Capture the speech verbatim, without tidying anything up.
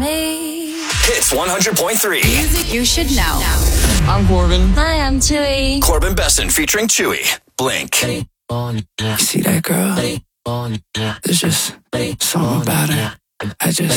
Hits one hundred point three. Music you should know. I'm Corbin. Hi, I'm Chewy. Corbin Besson featuring Chewy. Blink. You see that girl? There's just something about her. I just